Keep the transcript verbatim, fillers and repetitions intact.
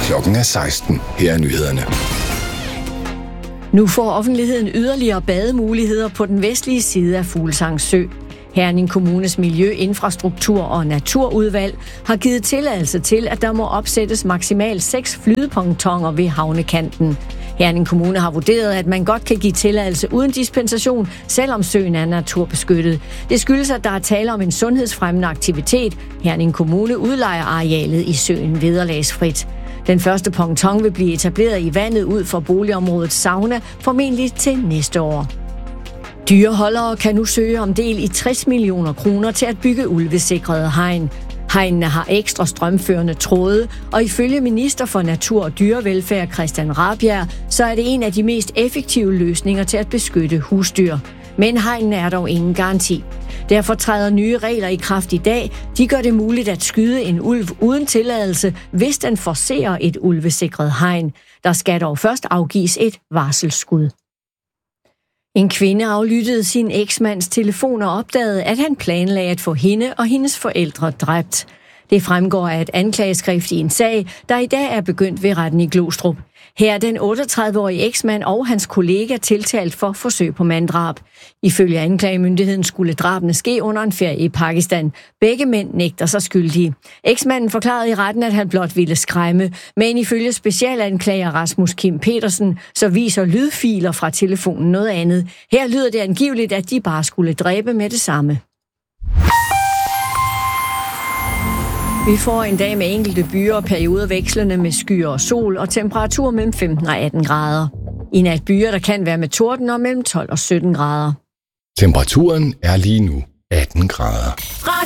Klokken er seksten. Her er nyhederne. Nu får offentligheden yderligere bademuligheder på den vestlige side af Fuglsang Sø. Herning Kommunes Miljø-, Infrastruktur- og Naturudvalg har givet tilladelse til, at der må opsættes maksimalt seks flydepontoner ved havnekanten. Herning Kommune har vurderet, at man godt kan give tilladelse uden dispensation, selvom søen er naturbeskyttet. Det skyldes, at der er tale om en sundhedsfremmende aktivitet. Herning Kommune udlejer arealet i søen vederlagsfrit. Den første ponton vil blive etableret i vandet ud for boligområdet Sauna, formentlig til næste år. Dyreholdere kan nu søge om del i tres millioner kroner til at bygge ulvesikrede hegn. Hegnene har ekstra strømførende tråde, og ifølge minister for Natur- og Dyrevelfærd Christian Rabjerg, så er det en af de mest effektive løsninger til at beskytte husdyr. Men hegnene er dog ingen garanti. Derfor træder nye regler i kraft i dag. De gør det muligt at skyde en ulv uden tilladelse, hvis den forcerer et ulvesikret hegn. Der skal dog først afgives et varselsskud. En kvinde aflyttede sin eksmands telefon og opdagede, at han planlagde at få hende og hendes forældre dræbt. Det fremgår af et anklageskrift i en sag, der i dag er begyndt ved retten i Glostrup. Her er den otteogtredive-årige eksmand og hans kollega tiltalt for forsøg på manddrab. Ifølge anklagemyndigheden skulle drabene ske under en ferie i Pakistan. Begge mænd nægter sig skyldige. Eksmanden forklarede i retten, at han blot ville skræmme, men ifølge specialanklager Rasmus Kim Petersen, så viser lydfiler fra telefonen noget andet. Her lyder det angiveligt, at de bare skulle dræbe med det samme. Vi får en dag med enkelte byer og perioder vekslende med skyer og sol og temperatur mellem femten og atten grader. I nat byer, der kan være med torden og mellem tolv og sytten grader. Temperaturen er lige nu atten grader.